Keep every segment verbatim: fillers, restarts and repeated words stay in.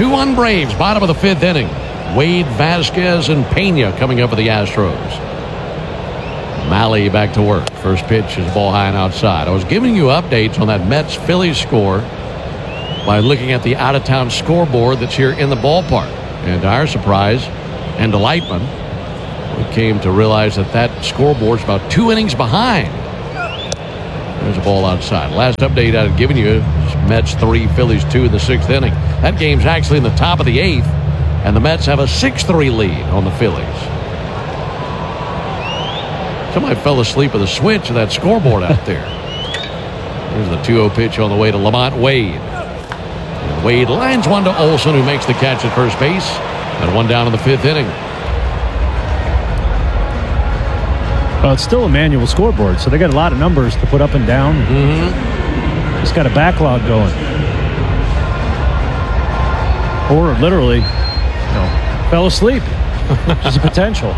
two one Braves, bottom of the fifth inning. Wade, Vasquez, and Pena coming up for the Astros. Mahle back to work. First pitch is ball high and outside. I was giving you updates on that Mets-Phillies score by looking at the out-of-town scoreboard that's here in the ballpark. And to our surprise and delightment, we came to realize that that scoreboard's about two innings behind. There's a ball outside. Last update I'd given you is Mets three, Phillies two in the sixth inning. That game's actually in the top of the eighth, and the Mets have a six three lead on the Phillies. Somebody fell asleep with a switch of that scoreboard out there. Here's the two oh pitch on the way to Lamont Wade. And Wade lines one to Olson, who makes the catch at first base. And one down in the fifth inning. Well, it's still a manual scoreboard, so they got a lot of numbers to put up and down. Mm-hmm. It's got a backlog going. Or literally, you know, fell asleep. There's a potential.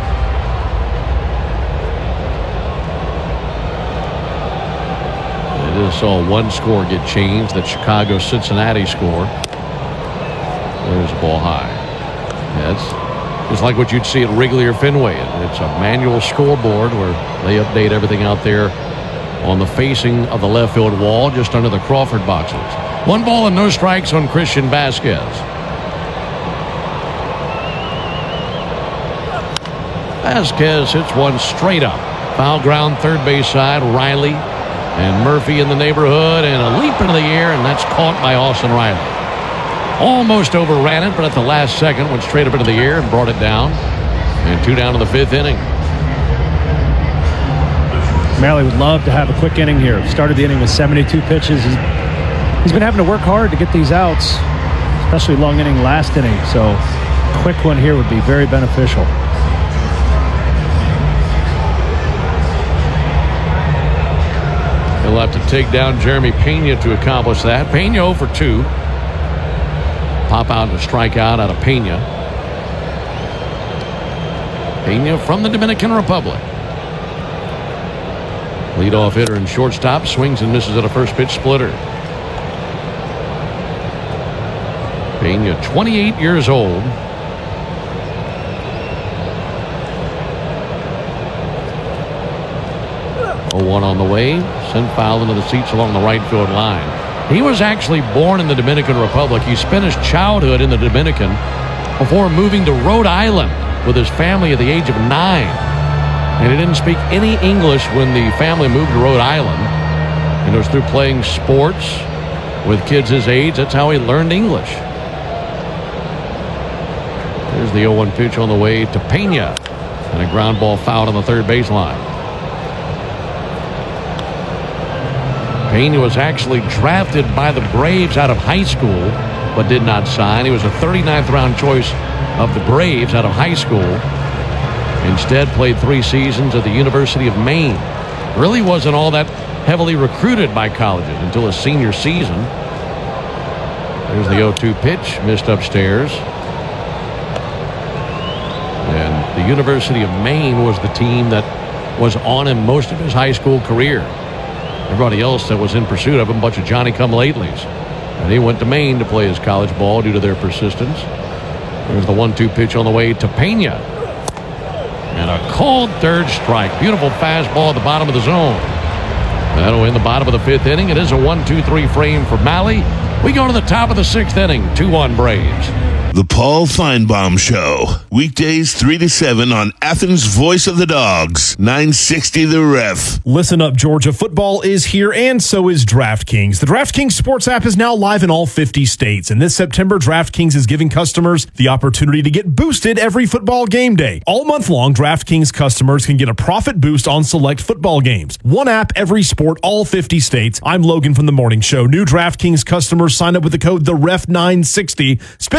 They just saw one score get changed, that Chicago-Cincinnati score. There's a ball high. That's it's like what you'd see at Wrigley or Fenway. It's a manual scoreboard where they update everything out there on the facing of the left field wall just under the Crawford boxes. One ball and no strikes on Christian Vasquez. Vasquez hits one straight up. Foul ground third base side. Riley and Murphy in the neighborhood, and a leap into the air, and that's caught by Austin Riley. Almost overran it, but at the last second went straight up into the air and brought it down. And two down in the fifth inning. Mahle would love to have a quick inning here. Started the inning with seventy-two pitches. He's, he's been having to work hard to get these outs, especially long inning last inning. So a quick one here would be very beneficial. He'll have to take down Jeremy Pena to accomplish that. Pena oh for two. Pop out and a strikeout out of Pena. Pena from the Dominican Republic. Leadoff hitter and shortstop, swings and misses at a first pitch splitter. Pena, twenty-eight years old. oh one on the way, sent foul into the seats along the right field line. He was actually born in the Dominican Republic. He spent his childhood in the Dominican before moving to Rhode Island with his family at the age of nine. And he didn't speak any English when the family moved to Rhode Island. And it was through playing sports with kids his age. That's how he learned English. There's the oh one pitch on the way to Pena. And a ground ball fouled on the third baseline. Pena was actually drafted by the Braves out of high school, but did not sign. He was a thirty-ninth round choice of the Braves out of high school. Instead, played three seasons at the University of Maine. Really wasn't all that heavily recruited by colleges until his senior season. There's the oh two pitch, missed upstairs. And the University of Maine was the team that was on him most of his high school career. Everybody else that was in pursuit of him, a bunch of Johnny-come-latelys. And he went to Maine to play his college ball due to their persistence. There's the one two pitch on the way to Pena. And a called third strike. Beautiful fastball at the bottom of the zone. That'll end the bottom of the fifth inning. It is a one two three frame for Mahle. We go to the top of the sixth inning. two one Braves. The Paul Feinbaum Show. Weekdays three to seven on Athens' Voice of the Dogs. nine sixty The Ref. Listen up, Georgia. Football is here, and so is DraftKings. The DraftKings Sports app is now live in all fifty states. And this September, DraftKings is giving customers the opportunity to get boosted every football game day. All month long, DraftKings customers can get a profit boost on select football games. One app, every sport, all fifty states. I'm Logan from The Morning Show. New DraftKings customers sign up with the code the ref nine sixty. Spend just five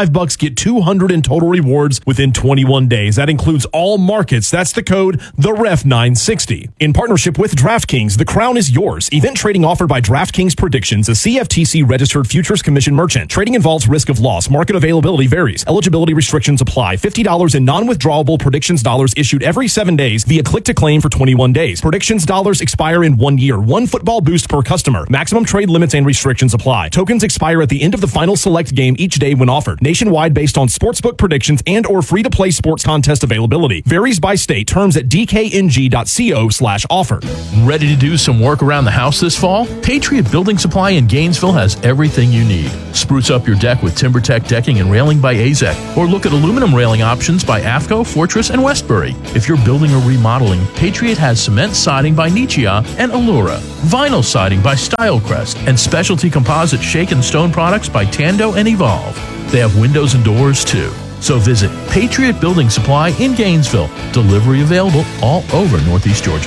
five bucks, get two hundred in total rewards within twenty-one days. That includes all markets. That's the code the ref nine sixty. In partnership with DraftKings, the crown is yours. Event trading offered by DraftKings Predictions, a C F T C registered futures commission merchant. Trading involves risk of loss. Market availability varies. Eligibility restrictions apply. fifty dollars in non-withdrawable predictions dollars issued every seven days via click to claim for twenty-one days. Predictions dollars expire in one year. One football boost per customer. Maximum trade limits and restrictions apply. Tokens expire at the end of the final select game each day when offered. Nationwide based on sportsbook predictions and or free-to-play sports contest availability. Varies by state. Terms at d k n g dot co slash offer. Ready to do some work around the house this fall? Patriot Building Supply in Gainesville has everything you need. Spruce up your deck with TimberTech decking and railing by A Z E C, or look at aluminum railing options by AFCO, Fortress, and Westbury. If you're building or remodeling, Patriot has cement siding by Nichia and Allura, vinyl siding by Stylecrest, and specialty composite shake and stone products by Tando and Evolve. They have windows and doors too. So visit Patriot Building Supply in Gainesville. Delivery available all over Northeast Georgia.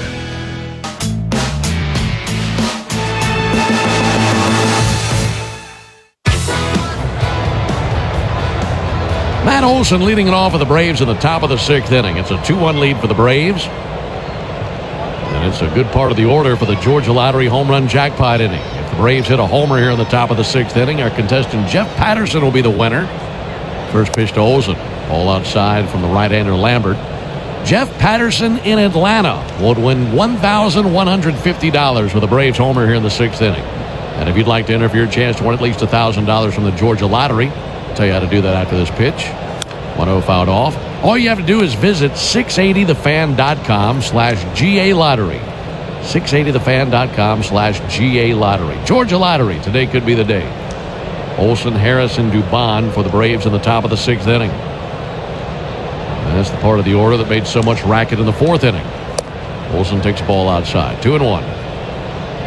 Matt Olson leading it off for the Braves in the top of the sixth inning. It's a two one lead for the Braves. And it's a good part of the order for the Georgia Lottery home run jackpot inning. If the Braves hit a homer here in the top of the sixth inning, our contestant Jeff Patterson will be the winner. First pitch to Olson. Ball outside from the right-hander Lambert. Jeff Patterson in Atlanta would win one thousand one hundred fifty dollars with a Braves homer here in the sixth inning. And if you'd like to enter for your chance to win at least one thousand dollars from the Georgia Lottery, I'll tell you how to do that after this pitch. one oh fouled off. All you have to do is visit six eighty the fan dot com slash G A Lottery. six eighty the fan dot com slash G A Lottery. Georgia Lottery. Today could be the day. Olson, Harris, and Dubon for the Braves in the top of the sixth inning. And that's the part of the order that made so much racket in the fourth inning. Olson takes the ball outside. Two and one.